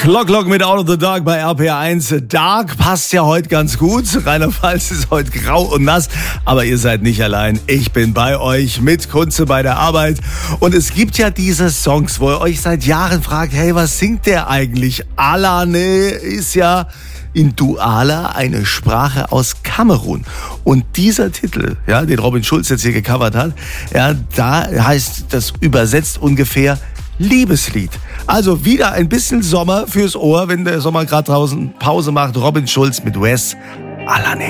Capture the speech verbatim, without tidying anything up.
Clock Clock mit Out of the Dark bei R P R eins. Dark passt ja heute ganz gut. Rheinland-Pfalz ist heute grau und nass, aber ihr seid nicht allein. Ich bin bei euch mit Kunze bei der Arbeit. Und es gibt ja diese Songs, wo ihr euch seit Jahren fragt, hey, was singt der eigentlich? Alane ist ja in Duala eine Sprache aus Kamerun. Und dieser Titel, ja, den Robin Schulz jetzt hier gecovert hat, ja, da heißt das übersetzt ungefähr Liebeslied. Also wieder ein bisschen Sommer fürs Ohr, wenn der Sommer gerade draußen Pause macht. Robin Schulz mit Wes Alane.